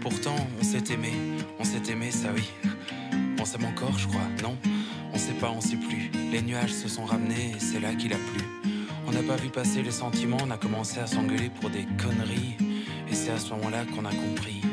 Pourtant, on s'est aimé, ça oui. On s'aime encore, je crois, non? On sait pas, on sait plus. Les nuages se sont ramenés et c'est là qu'il a plu. On n'a pas vu passer les sentiments, on a commencé à s'engueuler pour des conneries. Et c'est à ce moment-là qu'on a compris